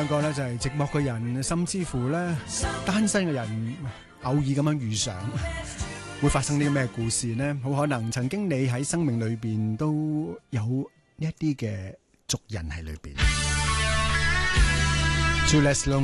兩個呢，就係寂寞嘅人，甚至乎呢單身嘅人偶爾咁樣遇上，會發生啲咩故事呢？好可能曾經你喺生命裏邊都有呢一啲嘅族人喺裏邊。